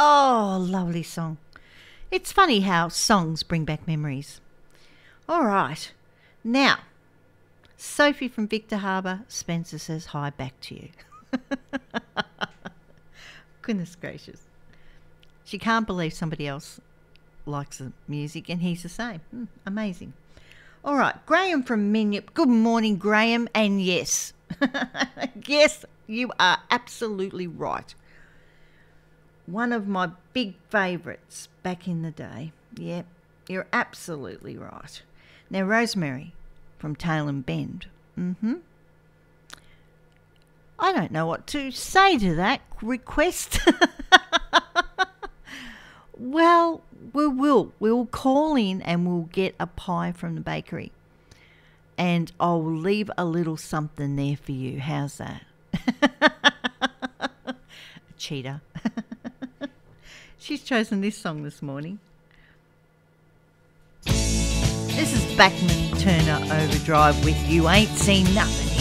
Oh, lovely song. It's funny how songs bring back memories. All right. Now, Sophie from Victor Harbour, Spencer says hi back to you. Goodness gracious. She can't believe somebody else likes the music and he's the same. Amazing. All right, Graham from Minyip. Good morning, Graham. And yes, yes, you are absolutely right. One of my big favourites back in the day. Yep, you're absolutely right. Now, Rosemary from Tail and Bend. I don't know what to say to that request. Well, we'll call in and we'll get a pie from the bakery. And I'll leave a little something there for you. How's that? A cheater. She's chosen this song this morning. This is Bachman Turner Overdrive with You Ain't Seen Nothing.